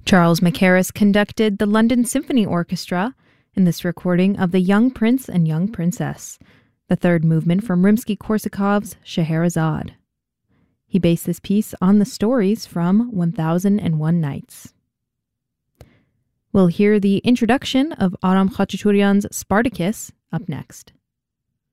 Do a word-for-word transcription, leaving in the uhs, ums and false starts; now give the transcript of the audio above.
Charles Mackerras conducted the London Symphony Orchestra in this recording of The Young Prince and Young Princess, the third movement from Rimsky-Korsakov's Scheherazade. He based this piece on the stories from one thousand and one Nights. We'll hear the introduction of Aram Khachaturian's Spartacus up next.